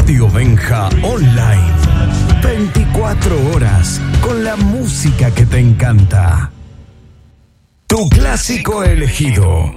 Radio Benja Online. 24 horas con la música que te encanta. Tu clásico elegido.